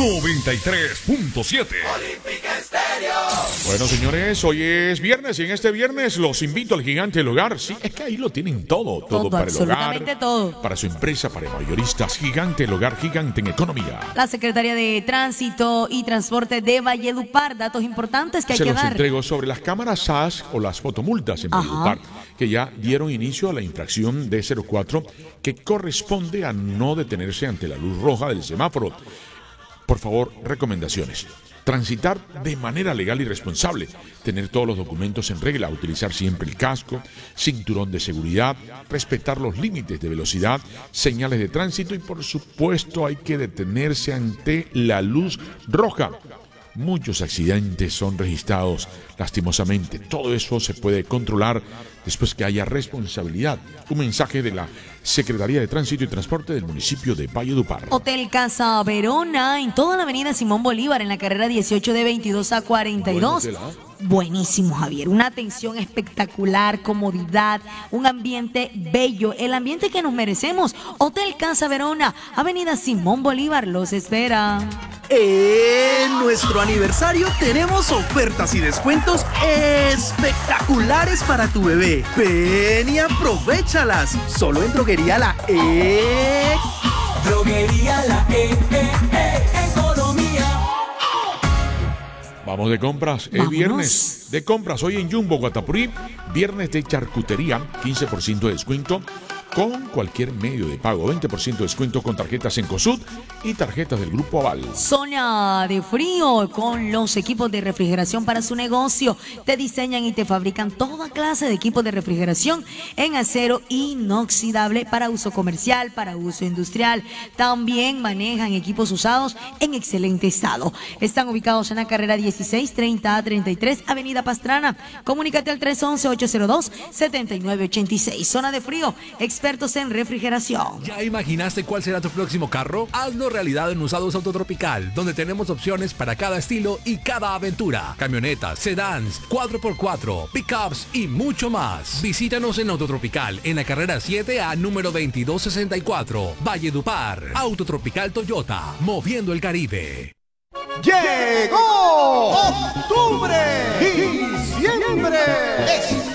93.7. Bueno, señores, hoy es viernes y en este viernes los invito al Gigante del Hogar. Sí, es que ahí lo tienen todo para el hogar, absolutamente todo. para su empresa, para mayoristas. Gigante del Hogar, gigante en economía. La Secretaría de Tránsito y Transporte de Valledupar, datos importantes que hay Se que los dar. entrego sobre las cámaras SAS o las fotomultas en Valledupar, que ya dieron inicio a la infracción D04 que corresponde a no detenerse ante la luz roja del semáforo. Por favor, recomendaciones. Transitar de manera legal y responsable, tener todos los documentos en regla, utilizar siempre el casco, cinturón de seguridad, respetar los límites de velocidad, señales de tránsito y por supuesto hay que detenerse ante la luz roja. Muchos accidentes son registrados lastimosamente. Todo eso se puede controlar después que haya responsabilidad. Un mensaje de la Secretaría de Tránsito y Transporte del municipio de Valledupar. Hotel Casa Verona, en toda la avenida Simón Bolívar, en la carrera 18 de 22 a 42. Buenísimo, Javier. Una atención espectacular, comodidad, un ambiente bello, el ambiente que nos merecemos. Hotel Casa Verona, avenida Simón Bolívar, los espera. En nuestro aniversario tenemos ofertas y descuentos espectaculares para tu bebé. Ven y aprovéchalas. Solo en Droguería La E. Droguería La E, economía. Vamos de compras, es Vámonos. viernes de compras hoy en Jumbo Guatapurí, viernes de charcutería, 15% de descuento con cualquier medio de pago, 20% de descuento con tarjetas Cencosud y tarjetas del Grupo Aval. Zona de frío con los equipos de refrigeración para su negocio. Te diseñan y te fabrican toda clase de equipos de refrigeración en acero inoxidable para uso comercial, para uso industrial. También manejan equipos usados en excelente estado. Están ubicados en la carrera 1630A33, Avenida Pastrana. Comunícate al 311-802-7986. Zona de frío, expertos en refrigeración. ¿Ya imaginaste cuál será tu próximo carro? Hazlo realidad en Usados Autotropical, donde tenemos opciones para cada estilo y cada aventura. Camionetas, sedans, 4x4, pickups y mucho más. Visítanos en Autotropical, en la carrera 7A número 2264, Valledupar. Autotropical Toyota, moviendo el Caribe. Llegó octubre y diciembre.